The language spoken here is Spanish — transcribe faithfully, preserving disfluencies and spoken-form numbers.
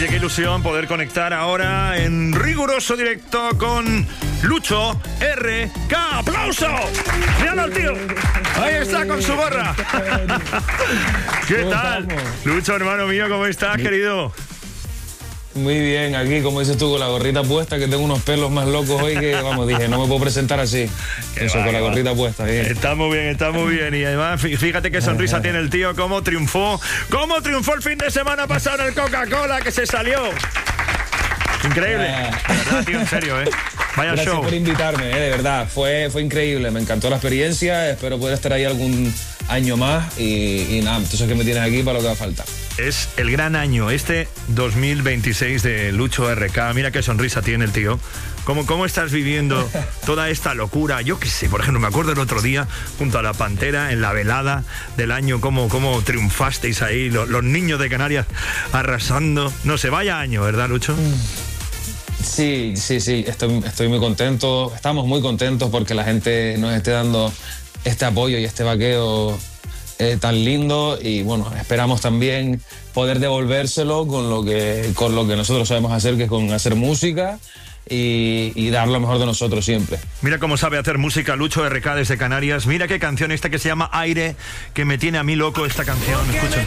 Oye, qué ilusión poder conectar ahora en riguroso directo con Lucho R K. ¡Aplauso! ¡Míralo al tío! Ahí está con su gorra. ¿Qué tal? Lucho, hermano mío, ¿cómo estás, querido? Muy bien, aquí, como dices tú, con la gorrita puesta, que tengo unos pelos más locos hoy que, vamos, dije, no me puedo presentar así. Eso, va, con la gorrita va. puesta, bien. Está muy bien, está muy bien. Y además, fíjate qué sonrisa tiene el tío, cómo triunfó, cómo triunfó el fin de semana pasado en el Coca-Cola, que se salió. Increíble. De verdad, tío, en serio, ¿eh? Vaya Gracias show. por invitarme, ¿eh? De verdad, fue, fue increíble, me encantó la experiencia, espero poder estar ahí algún año más y, y nada, entonces que me tienes aquí para lo que va a faltar. Es el gran año, este dos mil veintiséis de Lucho R K. Mira qué sonrisa tiene el tío. ¿Cómo, cómo estás viviendo toda esta locura? Yo qué sé, por ejemplo, me acuerdo el otro día, junto a la Pantera, en la velada del año, cómo, cómo triunfasteis ahí, los, los niños de Canarias arrasando. No sé, vaya año, ¿verdad, Lucho? Sí, sí, sí, estoy, estoy muy contento, estamos muy contentos porque la gente nos esté dando este apoyo y este vaqueo eh, tan lindo y bueno, esperamos también poder devolvérselo con lo que, con lo que nosotros sabemos hacer, que es con hacer música y, y dar lo mejor de nosotros siempre. Mira cómo sabe hacer música Lucho R K desde Canarias, mira qué canción esta que se llama Aire, que me tiene a mí loco esta canción, escucha.